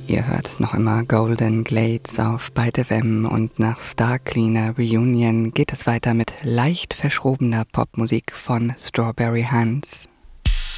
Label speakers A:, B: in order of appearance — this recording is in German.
A: Ihr hört noch immer Golden Glades auf Byte FM und nach Star Cleaner Reunion geht es weiter mit leicht verschrobener Popmusik von Strawberry Hans.